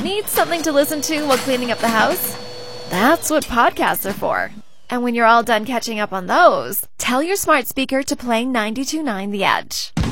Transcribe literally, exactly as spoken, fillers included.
Need something to listen to while cleaning up the house? That's what podcasts are for. And when you're all done catching up on those, tell your smart speaker to play ninety-two point nine The Edge.